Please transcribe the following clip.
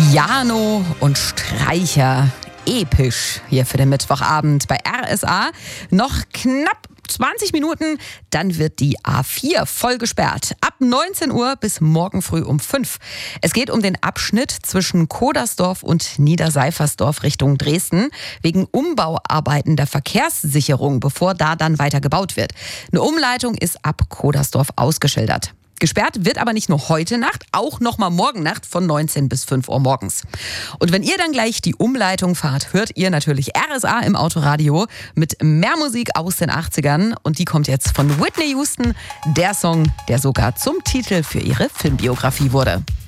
Piano und Streicher. Episch hier für den Mittwochabend bei RSA. Noch knapp 20 Minuten, dann wird die A4 voll gesperrt. Ab 19 Uhr bis morgen früh um 5. Es geht um den Abschnitt zwischen Kodersdorf und Niederseifersdorf Richtung Dresden wegen Umbauarbeiten der Verkehrssicherung, bevor da dann weiter gebaut wird. Eine Umleitung ist ab Kodersdorf ausgeschildert. Gesperrt wird aber nicht nur heute Nacht, auch nochmal morgen Nacht von 19 bis 5 Uhr morgens. Und wenn ihr dann gleich die Umleitung fahrt, hört ihr natürlich RSA im Autoradio mit mehr Musik aus den 80ern. Und die kommt jetzt von Whitney Houston, der Song, der sogar zum Titel für ihre Filmbiografie wurde.